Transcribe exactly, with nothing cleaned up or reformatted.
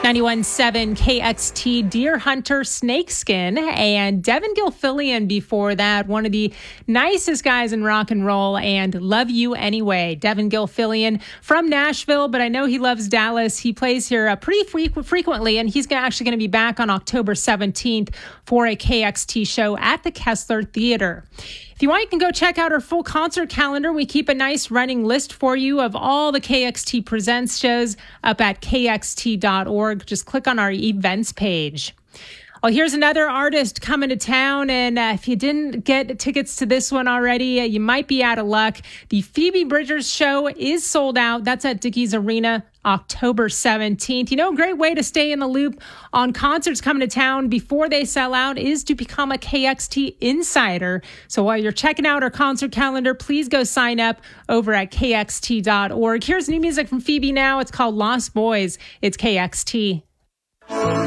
ninety-one point seven K X T, Deer Hunter, Snakeskin, and Devin Gilfillian before that. One of the nicest guys in rock and roll, and Love You Anyway. Devin Gilfillian from Nashville, but I know he loves Dallas. He plays here uh, pretty fre- frequently, and he's actually going to be back on October seventeenth for a K X T show at the Kessler Theater. If you want, you can go check out our full concert calendar. We keep a nice running list for you of all the K X T Presents shows up at K X T dot org. Just click on our events page. Well, here's another artist coming to town, and uh, if you didn't get tickets to this one already, uh, you might be out of luck. The Phoebe Bridgers show is sold out. That's at Dickies Arena, October seventeenth. You know, a great way to stay in the loop on concerts coming to town before they sell out is to become a K X T insider. So while you're checking out our concert calendar, please go sign up over at K X T dot org. Here's new music from Phoebe now. It's called Lost Boys. It's K X T.